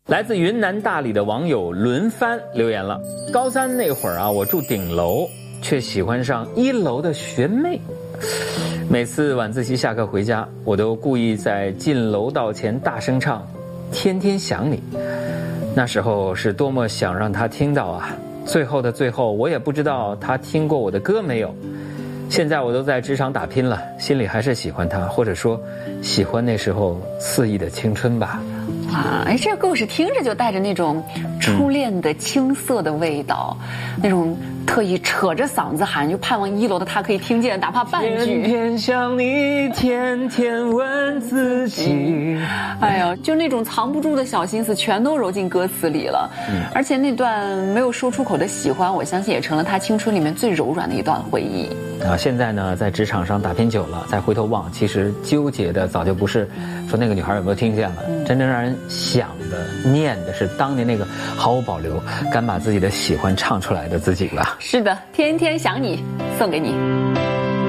来自云南大理的网友轮番留言了：高三那会儿啊，我住顶楼，却喜欢上1楼的学妹。每次晚自习下课回家，我都故意在进楼道前大声唱《天天想你》。那时候是多么想让她听到啊！最后的最后，我也不知道她听过我的歌没有。现在我都在职场打拼了，心里还是喜欢她，或者说喜欢那时候肆意的青春吧。 啊，哎，这个故事听着就带着那种初恋的青涩的味道，那种特意扯着嗓子喊，就盼望1楼的他可以听见，哪怕半句。 天天想你，天天问自己。 哎呀，就那种藏不住的小心思，全都揉进歌词里了。而且那段没有说出口的喜欢，我相信也成了他青春里面最柔软的一段回忆。 啊，现在呢，在职场上打拼久了，再回头望，其实纠结的早就不是说那个女孩有没有听见了，真正让人想的、念的是当年那个毫无保留、敢把自己的喜欢唱出来的自己了。 是的，天天想你，送给你。